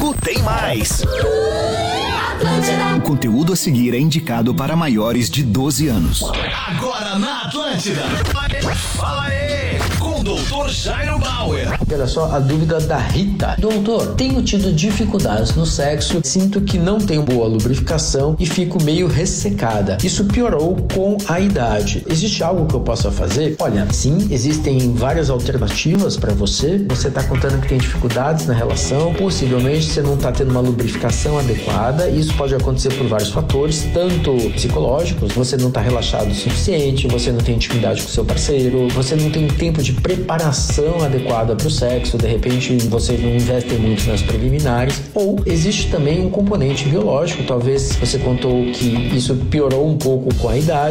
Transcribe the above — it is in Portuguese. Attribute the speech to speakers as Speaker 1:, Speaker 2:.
Speaker 1: 5 tem mais. O conteúdo a seguir é indicado para maiores de 12 anos.
Speaker 2: Agora na Atlântida. Fala aí, com o Dr. Jairo Bauer.
Speaker 3: Olha só a dúvida da Rita. Doutor, tenho tido dificuldades no sexo, sinto que não tenho boa lubrificação e fico meio ressecada. Isso piorou com a idade. Existe algo que eu possa fazer? Olha, sim, existem várias alternativas para você. Você está contando que tem dificuldades na relação, possivelmente você não está tendo uma lubrificação adequada. Isso pode acontecer por vários fatores, tanto psicológicos, você não está relaxado o suficiente, você não tem intimidade com seu parceiro, você não tem tempo de preparação adequada para o sexo, de repente você não investe muito nas preliminares, ou existe também um componente biológico, talvez você contou que isso piorou um pouco com a idade.